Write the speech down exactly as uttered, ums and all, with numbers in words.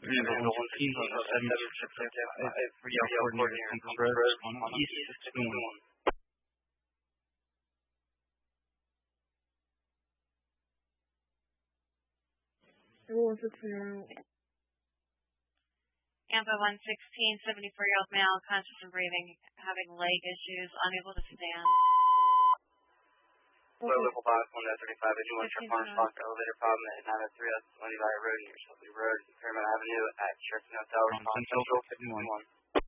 Handle one sixteen, seven six five, three L coordinator, Compass Road, one east, six two one. Tampa one sixteen, seventy-four-year-old male, conscious and breathing, having leg issues, unable to stand. Low level box one thirty-five, as you want your farm stock elevator problem at nine oh three Wendy Valley Road near Shelby Road, Paramount Avenue at Sheraton Hotel, Central fifty-one.